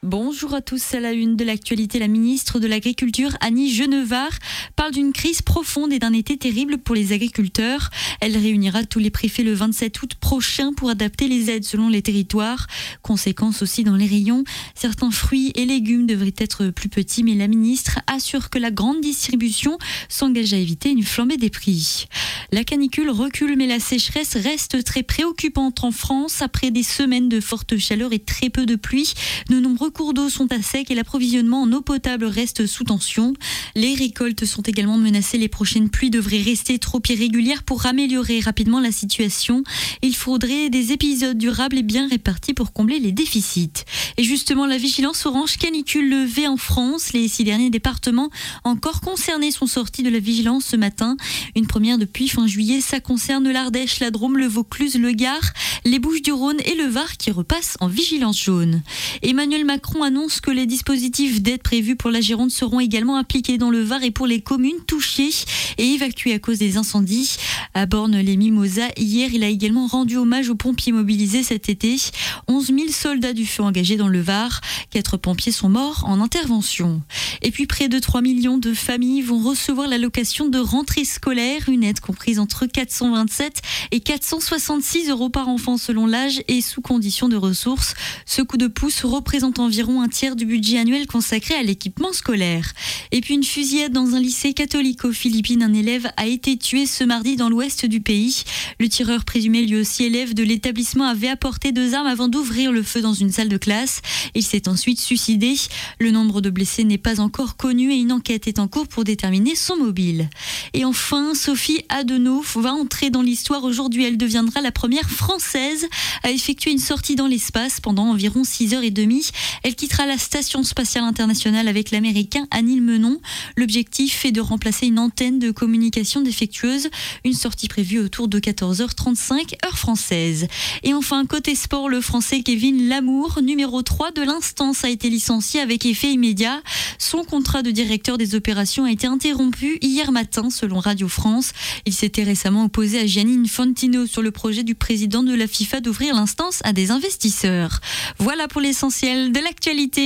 Bonjour à tous. À la une de l'actualité, la ministre de l'Agriculture, Annie Genevard, parle d'une crise profonde et d'un été terrible pour les agriculteurs. Elle réunira tous les préfets le 27 août prochain pour adapter les aides selon les territoires. Conséquence aussi dans les rayons, certains fruits et légumes devraient être plus petits, mais la ministre assure que la grande distribution s'engage à éviter une flambée des prix. La canicule recule, mais la sécheresse reste très préoccupante en France. Après des semaines de forte chaleur et très peu de pluie, de nombreux cours d'eau sont à sec et l'approvisionnement en eau potable reste sous tension. Les récoltes sont également menacées. Les prochaines pluies devraient rester trop irrégulières pour améliorer rapidement la situation. Il faudrait des épisodes durables et bien répartis pour combler les déficits. Et justement, la vigilance orange canicule levée en France. Les 6 derniers départements encore concernés sont sortis de la vigilance ce matin. Une première depuis fin juillet, ça concerne l'Ardèche, la Drôme, le Vaucluse, le Gard, les Bouches-du-Rhône et le Var qui repassent en vigilance jaune. Emmanuel Macron annonce que les dispositifs d'aide prévus pour la Gironde seront également appliqués dans le Var et pour les communes touchées et évacuées à cause des incendies. À Borne-les-Mimosas, hier, il a également rendu hommage aux pompiers mobilisés cet été. 11 000 soldats du feu engagés dans le Var. 4 pompiers sont morts en intervention. Et puis près de 3 millions de familles vont recevoir l'allocation de rentrée scolaire, une aide comprise entre 427 et 466 € par enfant selon l'âge et sous condition de ressources. Ce coup de pouce représente environ un tiers du budget annuel consacré à l'équipement scolaire. Et puis une fusillade dans un lycée catholique aux Philippines. Un élève a été tué ce mardi dans l'ouest du pays. Le tireur présumé, lui aussi élève de l'établissement, avait apporté 2 armes avant d'ouvrir le feu dans une salle de classe. Il s'est ensuite suicidé. Le nombre de blessés n'est pas encore connu et une enquête est en cours pour déterminer son mobile. Et enfin, Sophie Adenau va entrer dans l'histoire aujourd'hui. Elle deviendra la première Française à effectuer une sortie dans l'espace pendant environ 6h30. Elle quittera la Station spatiale internationale avec l'Américain Anil Menon. L'objectif est de remplacer une antenne de communication défectueuse. Une sortie prévue autour de 14h35 heure française. Et enfin, côté sport, le Français Kevin Lamour, numéro 3 de l'instance, a été licencié avec effet immédiat. Son contrat de directeur des opérations a été interrompu hier matin selon Radio France. Il s'était récemment opposé à Gianni Infantino sur le projet du président de la FIFA d'ouvrir l'instance à des investisseurs. Voilà pour l'essentiel de l'actualité.